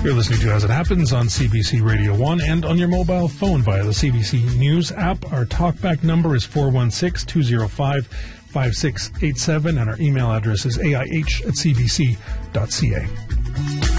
You're listening to As It Happens on CBC Radio 1 and on your mobile phone via the CBC News app. Our talkback number is 416-205-5687, and our email address is aih@cbc.ca.